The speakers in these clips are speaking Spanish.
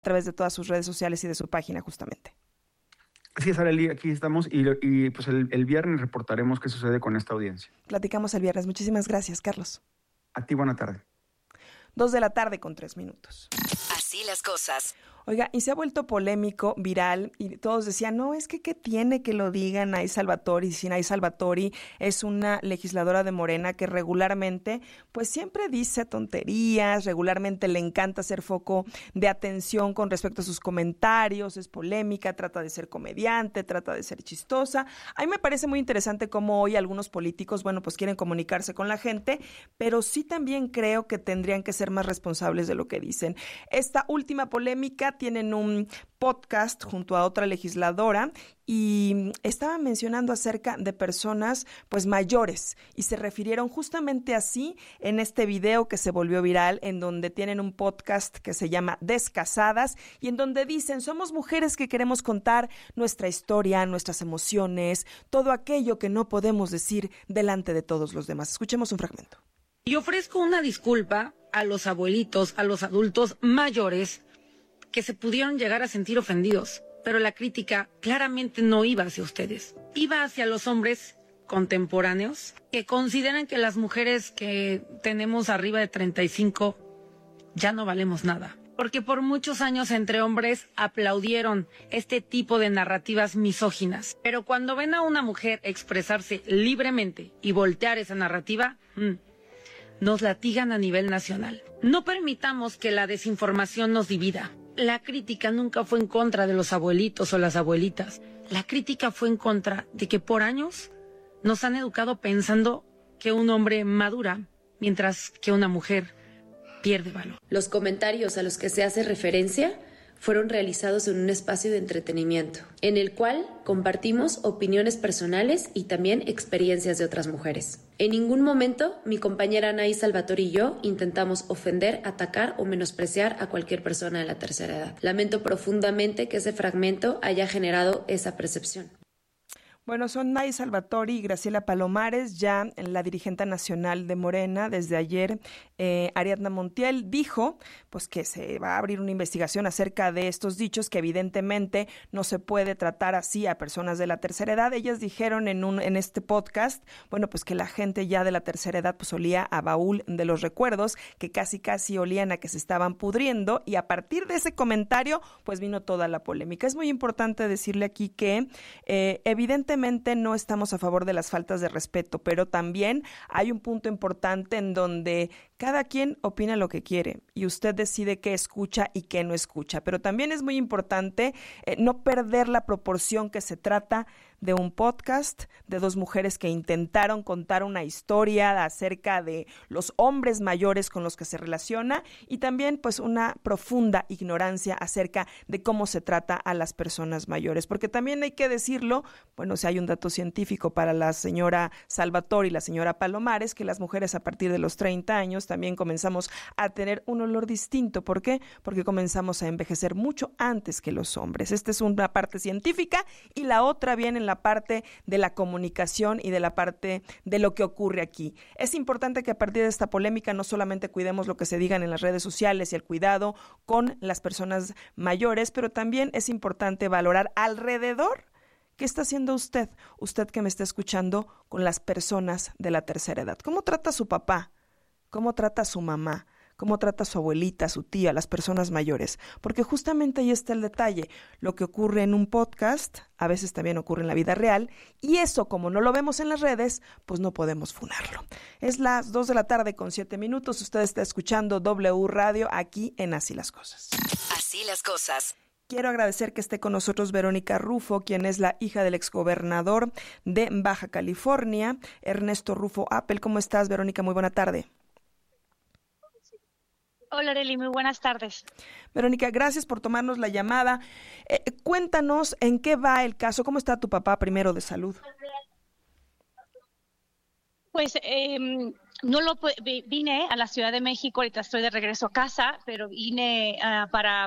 través de todas sus redes sociales y de su página justamente. Así es, Arely, aquí estamos y pues el viernes reportaremos qué sucede con esta audiencia. Platicamos el viernes. Muchísimas gracias, Carlos. A ti, buena tarde. 2:03 p.m. Así las cosas. Oiga, y se ha vuelto polémico, viral, y todos decían, no, es que ¿qué tiene que lo diga Nay Salvatori? Si Nay Salvatori es una legisladora de Morena que regularmente, pues siempre dice tonterías, regularmente le encanta ser foco de atención con respecto a sus comentarios, es polémica, trata de ser comediante, trata de ser chistosa. A mí me parece muy interesante cómo hoy algunos políticos, bueno, pues quieren comunicarse con la gente, pero sí también creo que tendrían que ser más responsables de lo que dicen. Esta última polémica tienen un podcast junto a otra legisladora y estaban mencionando acerca de personas pues mayores y se refirieron justamente así en este video que se volvió viral, en donde tienen un podcast que se llama Descasadas y en donde dicen, somos mujeres que queremos contar nuestra historia, nuestras emociones, todo aquello que no podemos decir delante de todos los demás. Escuchemos un fragmento. Y ofrezco una disculpa a los abuelitos, a los adultos mayores que se pudieron llegar a sentir ofendidos, pero la crítica claramente no iba hacia ustedes, iba hacia los hombres contemporáneos que consideran que las mujeres que tenemos arriba de 35 ya no valemos nada. Porque por muchos años entre hombres aplaudieron este tipo de narrativas misóginas, pero cuando ven a una mujer expresarse libremente y voltear esa narrativa, nos latigan a nivel nacional. No permitamos que la desinformación nos divida. La crítica nunca fue en contra de los abuelitos o las abuelitas. La crítica fue en contra de que por años nos han educado pensando que un hombre madura, mientras que una mujer pierde valor. Los comentarios a los que se hace referencia fueron realizados en un espacio de entretenimiento, en el cual compartimos opiniones personales y también experiencias de otras mujeres. En ningún momento mi compañera Nay Salvatori y yo intentamos ofender, atacar o menospreciar a cualquier persona de la tercera edad. Lamento profundamente que ese fragmento haya generado esa percepción. Bueno, son Nay Salvatori y Graciela Palomares, ya la dirigente nacional de Morena. Desde ayer, Ariadna Montiel dijo pues que se va a abrir una investigación acerca de estos dichos, que evidentemente no se puede tratar así a personas de la tercera edad. Ellas dijeron en este podcast, bueno, pues que la gente ya de la tercera edad pues olía a baúl de los recuerdos, que casi olían a que se estaban pudriendo, y a partir de ese comentario pues vino toda la polémica. Es muy importante decirle aquí que evidentemente no estamos a favor de las faltas de respeto, pero también hay un punto importante en donde cada quien opina lo que quiere y usted decide qué escucha y qué no escucha. Pero también es muy importante no perder la proporción que se trata de un podcast de dos mujeres que intentaron contar una historia acerca de los hombres mayores con los que se relaciona y también pues una profunda ignorancia acerca de cómo se trata a las personas mayores. Porque también hay que decirlo, bueno, si hay un dato científico para la señora Salvatori y la señora Palomares, que las mujeres a partir de los 30 años también comenzamos a tener un olor distinto. ¿Por qué? Porque comenzamos a envejecer mucho antes que los hombres. Esta es una parte científica y la otra viene en la parte de la comunicación y de la parte de lo que ocurre aquí. Es importante que a partir de esta polémica no solamente cuidemos lo que se digan en las redes sociales y el cuidado con las personas mayores, pero también es importante valorar alrededor qué está haciendo usted que me está escuchando, con las personas de la tercera edad. ¿Cómo trata a su papá? ¿Cómo trata a su mamá? ¿Cómo trata a su abuelita, a su tía, a las personas mayores? Porque justamente ahí está el detalle. Lo que ocurre en un podcast a veces también ocurre en la vida real, y eso, como no lo vemos en las redes, pues no podemos funarlo. Es las 2:07 p.m. Usted está escuchando W Radio aquí en Así las Cosas. Así las cosas. Quiero agradecer que esté con nosotros Verónica Rufo, quien es la hija del exgobernador de Baja California, Ernesto Rufo Appel. ¿Cómo estás, Verónica? Muy buena tarde. Hola, Arely, muy buenas tardes. Verónica, gracias por tomarnos la llamada. Cuéntanos en qué va el caso. ¿Cómo está tu papá primero de salud? Pues vine a la Ciudad de México, ahorita estoy de regreso a casa, pero vine para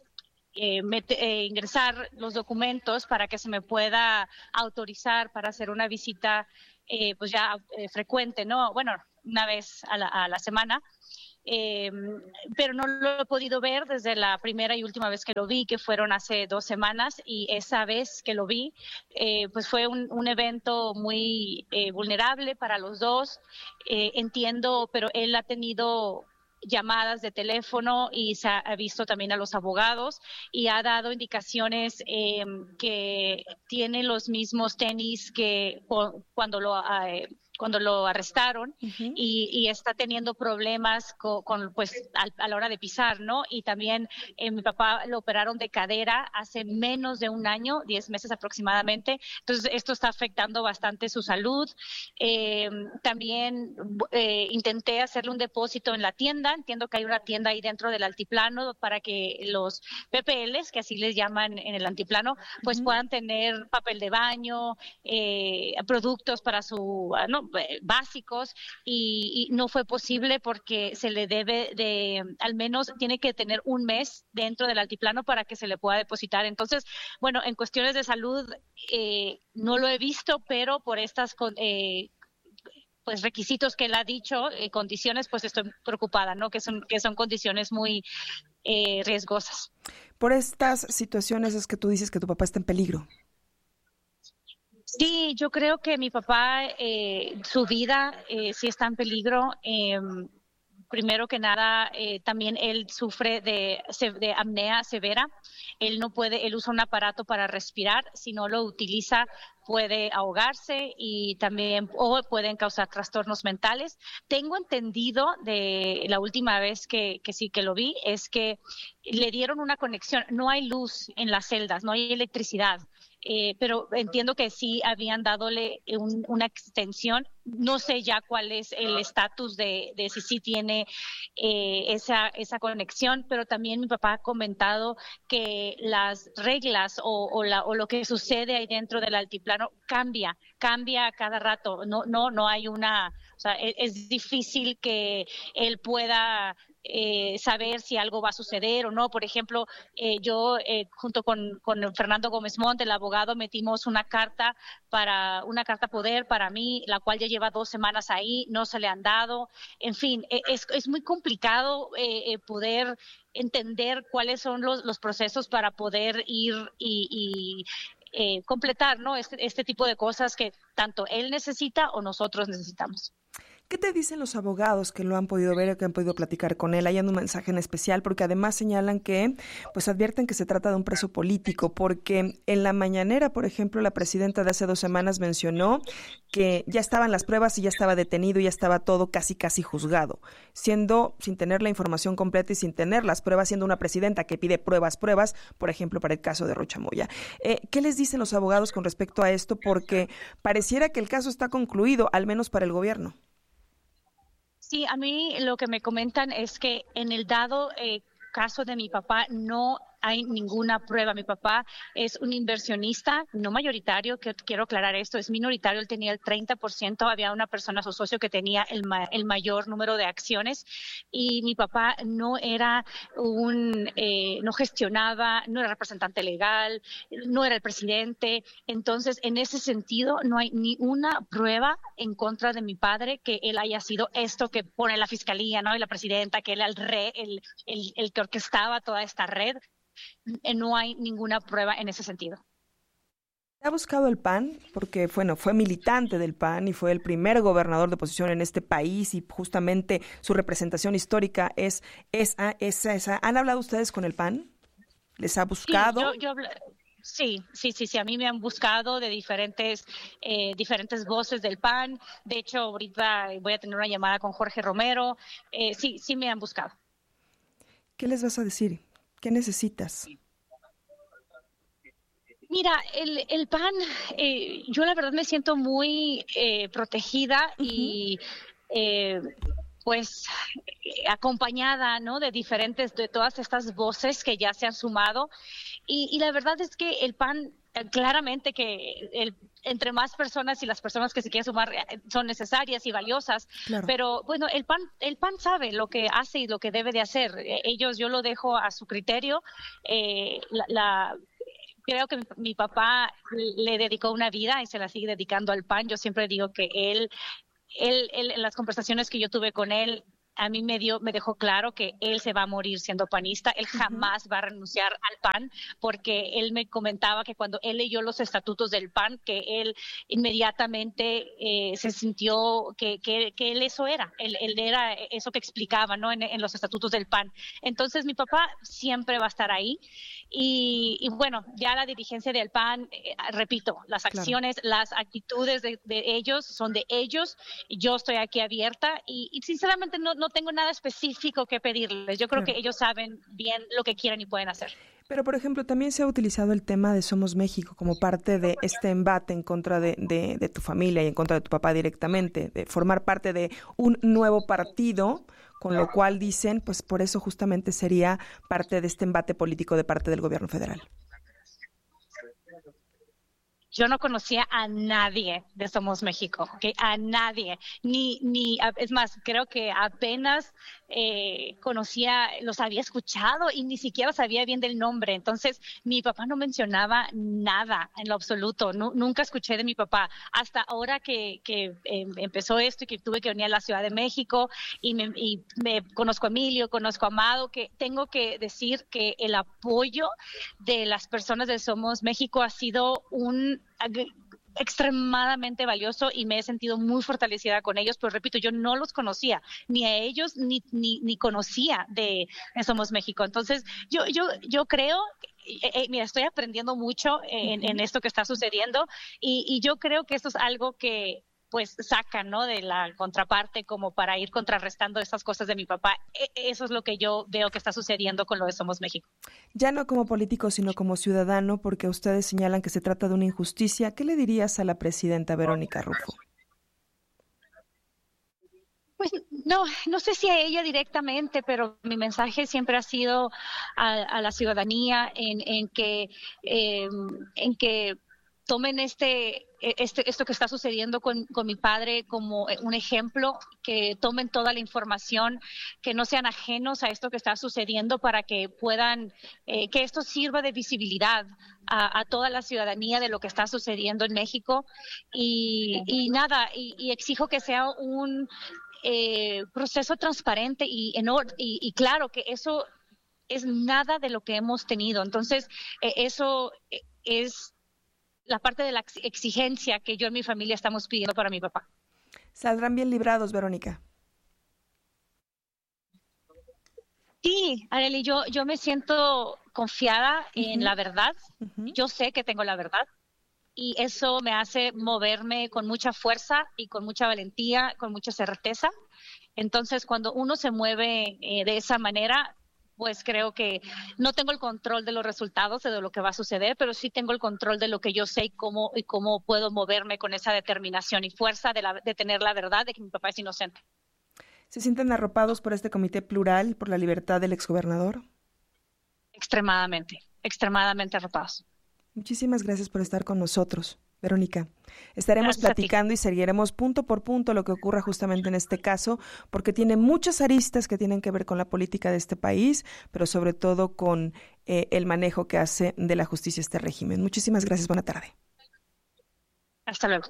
ingresar los documentos para que se me pueda autorizar para hacer una visita pues ya frecuente, ¿no? Bueno, una vez a la semana. pero no lo he podido ver desde la primera y última vez que lo vi, que fueron hace 2 semanas, y esa vez que lo vi, pues fue un evento muy vulnerable para los dos. Entiendo, pero él ha tenido llamadas de teléfono y se ha visto también a los abogados y ha dado indicaciones que tiene los mismos tenis que cuando lo arrestaron, y está teniendo problemas con pues a la hora de pisar, ¿no? Y también mi papá lo operaron de cadera hace menos de un año, 10 meses aproximadamente. Entonces esto está afectando bastante su salud. También intenté hacerle un depósito en la tienda. Entiendo que hay una tienda ahí dentro del altiplano para que los PPLs, que así les llaman en el altiplano, pues puedan tener papel de baño, productos para su básicos, y no fue posible porque se le debe de, al menos tiene que tener un mes dentro del altiplano para que se le pueda depositar. Entonces, bueno, en cuestiones de salud no lo he visto, pero por estas pues requisitos que él ha dicho, condiciones, pues estoy preocupada, ¿no? Que son condiciones muy riesgosas. Por estas situaciones es que tú dices que tu papá está en peligro. Sí, yo creo que mi papá, su vida sí está en peligro. Primero que nada, también él sufre de apnea severa. Él usa un aparato para respirar. Si no lo utiliza, puede ahogarse y también pueden causar trastornos mentales. Tengo entendido de la última vez que sí que lo vi, es que le dieron una conexión. No hay luz en las celdas, no hay electricidad. Pero entiendo que sí habían dadole una extensión. No sé ya cuál es el estatus de si sí tiene esa conexión, pero también mi papá ha comentado que las reglas o lo que sucede ahí dentro del altiplano cambia a cada rato. No hay una, o sea, es difícil que él pueda saber si algo va a suceder o no. Por ejemplo, yo junto con Fernando Gómez Montt, el abogado, metimos una carta poder para mí, la cual ya lleva 2 semanas ahí, no se le han dado. En fin, es muy complicado poder entender cuáles son los procesos para poder ir y completar, ¿no? Este tipo de cosas que tanto él necesita o nosotros necesitamos. ¿Qué te dicen los abogados que lo han podido ver o que han podido platicar con él? Hay un mensaje en especial porque además señalan que, pues advierten que se trata de un preso político, porque en la mañanera, por ejemplo, la presidenta de hace 2 semanas mencionó que ya estaban las pruebas y ya estaba detenido, ya estaba todo casi juzgado, siendo sin tener la información completa y sin tener las pruebas, siendo una presidenta que pide pruebas, por ejemplo, para el caso de Rocha Moya. ¿Qué les dicen los abogados con respecto a esto? Porque pareciera que el caso está concluido, al menos para el gobierno. Sí, a mí lo que me comentan es que en el dado caso de mi papá no hay ninguna prueba. Mi papá es un inversionista, no mayoritario, que quiero aclarar esto, es minoritario, él tenía el 30%, había una persona, su socio, que tenía el mayor número de acciones, y mi papá no era no gestionaba, no era representante legal, no era el presidente. Entonces, en ese sentido, no hay ni una prueba en contra de mi padre que él haya sido esto que pone la fiscalía, ¿no? Y la presidenta, que él era el que orquestaba toda esta red. No hay ninguna prueba en ese sentido. ¿Ha buscado el PAN? Porque, bueno, fue militante del PAN y fue el primer gobernador de oposición en este país y justamente su representación histórica es esa. ¿Han hablado ustedes con el PAN? ¿Les ha buscado? Sí, a mí me han buscado de diferentes voces del PAN. De hecho, ahorita voy a tener una llamada con Jorge Romero. Sí me han buscado. ¿Qué les vas a decir? ¿Qué necesitas? Mira, el PAN, yo la verdad me siento muy protegida y pues acompañada, ¿no? de todas estas voces que ya se han sumado, y la verdad es que el PAN, claramente que entre más personas y las personas que se quieren sumar son necesarias y valiosas, claro. Pero bueno, el PAN sabe lo que hace y lo que debe de hacer. Yo lo dejo a su criterio. Creo que mi papá le dedicó una vida y se la sigue dedicando al PAN. Yo siempre digo que él en las conversaciones que yo tuve con él a mí me dejó claro que él se va a morir siendo panista, él jamás va a renunciar al PAN, porque él me comentaba que cuando él leyó los estatutos del PAN, que él inmediatamente se sintió que él eso era, él era eso que explicaba, ¿no? En los estatutos del PAN. Entonces mi papá siempre va a estar ahí y bueno, ya la dirigencia del PAN, repito, las acciones, las actitudes de ellos son de ellos, yo estoy aquí abierta y sinceramente no tengo nada específico que pedirles. Yo creo que ellos saben bien lo que quieren y pueden hacer. Pero, por ejemplo, también se ha utilizado el tema de Somos México como parte de este embate en contra de tu familia y en contra de tu papá directamente, de formar parte de un nuevo partido, con lo cual dicen, pues por eso justamente sería parte de este embate político de parte del gobierno federal. Yo no conocía a nadie de Somos México, ¿okay? A nadie, es más, creo que apenas los había escuchado y ni siquiera sabía bien del nombre. Entonces, mi papá no mencionaba nada en lo absoluto. Nunca escuché de mi papá. Hasta ahora que empezó esto y que tuve que venir a la Ciudad de México y me conozco a Emilio, conozco a Amado, que tengo que decir que el apoyo de las personas de Somos México ha sido extremadamente valioso y me he sentido muy fortalecida con ellos, pero repito, yo no los conocía, ni a ellos ni conocía de Somos México. Entonces, yo creo, mira, estoy aprendiendo mucho en esto que está sucediendo y yo creo que esto es algo que pues sacan, ¿no?, de la contraparte como para ir contrarrestando esas cosas de mi papá. Eso es lo que yo veo que está sucediendo con lo de Somos México. Ya no como político, sino como ciudadano, porque ustedes señalan que se trata de una injusticia. ¿Qué le dirías a la presidenta Verónica Rufo? Pues no sé si a ella directamente, pero mi mensaje siempre ha sido a la ciudadanía en que tomen esto que está sucediendo con mi padre como un ejemplo, que tomen toda la información, que no sean ajenos a esto que está sucediendo para que puedan, que esto sirva de visibilidad a toda la ciudadanía de lo que está sucediendo en México y exijo que sea un proceso transparente y claro, que eso es nada de lo que hemos tenido. Entonces, eso es la parte de la exigencia que yo y mi familia estamos pidiendo para mi papá. ¿Saldrán bien librados, Verónica? Sí, Arely, yo me siento confiada en la verdad. Yo sé que tengo la verdad y eso me hace moverme con mucha fuerza y con mucha valentía, con mucha certeza. Entonces, cuando uno se mueve de esa manera, pues creo que no tengo el control de los resultados de lo que va a suceder, pero sí tengo el control de lo que yo sé y cómo puedo moverme con esa determinación y fuerza de tener la verdad de que mi papá es inocente. ¿Se sienten arropados por este comité plural por la libertad del exgobernador? Extremadamente arropados. Muchísimas gracias por estar con nosotros, Verónica. Estaremos platicando y seguiremos punto por punto lo que ocurra justamente en este caso, porque tiene muchas aristas que tienen que ver con la política de este país, pero sobre todo con el manejo que hace de la justicia este régimen. Muchísimas gracias, buena tarde. Hasta luego.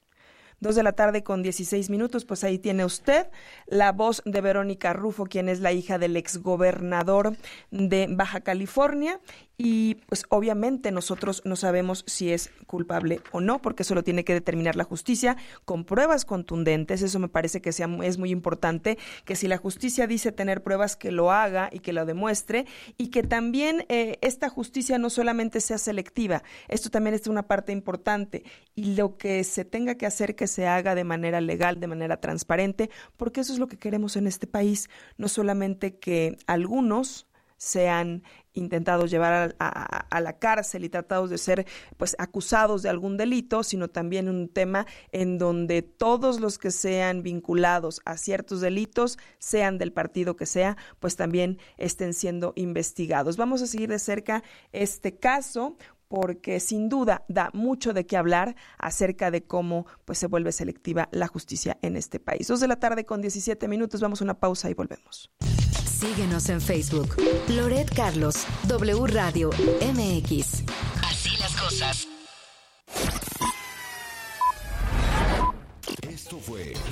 2:16 p.m, pues ahí tiene usted la voz de Verónica Rufo, quien es la hija del exgobernador de Baja California. Y pues obviamente nosotros no sabemos si es culpable o no, porque eso lo tiene que determinar la justicia con pruebas contundentes. Eso me parece que es muy importante, que si la justicia dice tener pruebas, que lo haga y que lo demuestre, y que también esta justicia no solamente sea selectiva. Esto también es una parte importante, y lo que se tenga que hacer, que se haga de manera legal, de manera transparente, porque eso es lo que queremos en este país, no solamente que algunos sean intentados llevar a la cárcel y tratados de ser pues acusados de algún delito, sino también un tema en donde todos los que sean vinculados a ciertos delitos, sean del partido que sea, pues también estén siendo investigados. Vamos a seguir de cerca este caso, porque sin duda da mucho de qué hablar acerca de cómo pues se vuelve selectiva la justicia en este país. 2:17 p.m, vamos a una pausa y volvemos. Síguenos en Facebook. Loret Carlos, W Radio MX. Así las cosas. Esto fue Noticias.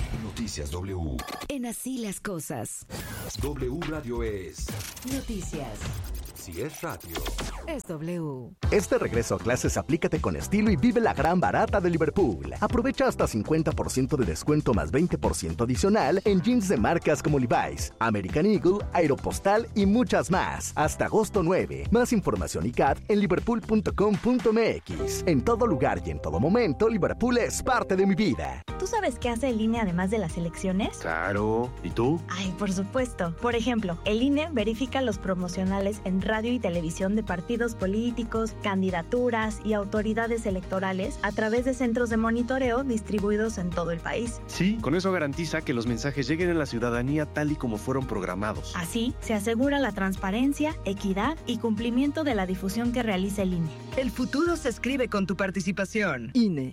Noticias W. En Así las Cosas. W Radio es Noticias. Si es radio, Es W. Este regreso a clases aplícate con estilo y vive la gran barata de Liverpool. Aprovecha hasta 50% de descuento más 20% adicional en jeans de marcas como Levi's, American Eagle, Aeropostale y muchas más. Hasta agosto 9. Más información y CAT en liverpool.com.mx. En todo lugar y en todo momento, Liverpool es parte de mi vida. ¿Tú sabes qué hace el INE además de las elecciones? Claro. ¿Y tú? Ay, por supuesto. Por ejemplo, el INE verifica los promocionales en radio y televisión de partidos políticos, candidaturas y autoridades electorales a través de centros de monitoreo distribuidos en todo el país. Sí, con eso garantiza que los mensajes lleguen a la ciudadanía tal y como fueron programados. Así, se asegura la transparencia, equidad y cumplimiento de la difusión que realiza el INE. El futuro se escribe con tu participación. INE.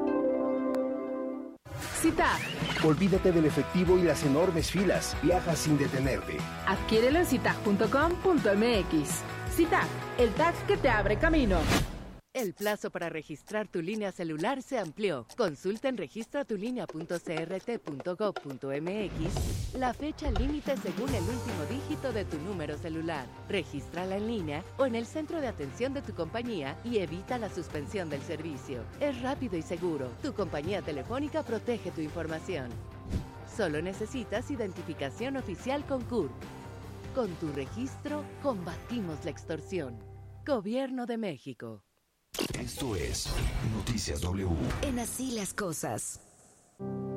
CITAP. Olvídate del efectivo y las enormes filas. Viaja sin detenerte. Adquiérelo en citag.com.mx. CITAP, el tag que te abre camino. El plazo para registrar tu línea celular se amplió. Consulta en registratulinea.crt.gov.mx la fecha límite según el último dígito de tu número celular. Regístrala en línea o en el centro de atención de tu compañía y evita la suspensión del servicio. Es rápido y seguro. Tu compañía telefónica protege tu información. Solo necesitas identificación oficial con CURP. Con tu registro, combatimos la extorsión. Gobierno de México. Esto es Noticias W. En Así las Cosas.